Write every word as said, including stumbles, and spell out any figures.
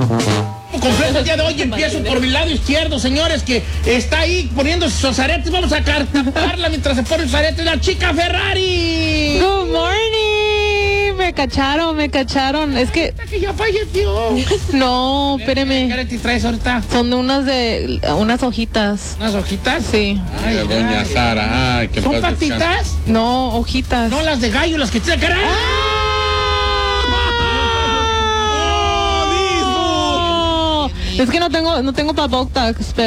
Completo el día de hoy empiezo por mi lado izquierdo, señores, que está ahí poniéndose sus aretes. Vamos a cartaparla mientras se pone sus aretes. La chica Ferrari. Good morning. Me cacharon, me cacharon. Es que... que ya falleció. No, espéreme. ¿Qué aretes traes ahorita? Son de unas de... unas hojitas. ¿Unas hojitas? Sí. Ay, Ay, doña ay. Sara, ay, qué ¿Son paz descanse. patitas? No, hojitas. No, las de gallo, las que te sacan. Es que no tengo, no tengo para Botox, pero